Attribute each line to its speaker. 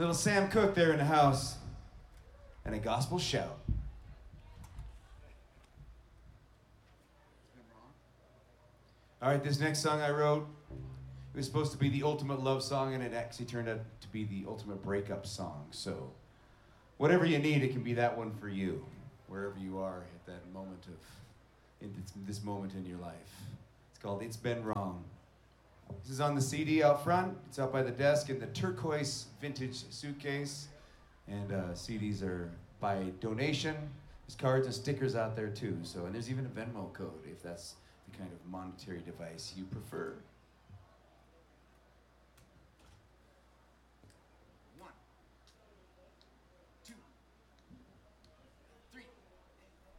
Speaker 1: Little Sam Cooke there in the house. And a gospel shout. All right, this next song I wrote, it was supposed to be the ultimate love song, and it actually turned out to be the ultimate breakup song. So, whatever you need, it can be that one for you, wherever you are at that moment in this moment in your life. It's called It's Been Wrong. This is on the CD out front. It's out by the desk in the turquoise vintage suitcase. And CDs are by donation. There's cards and stickers out there too. So, and there's even a Venmo code if that's the kind of monetary device you prefer.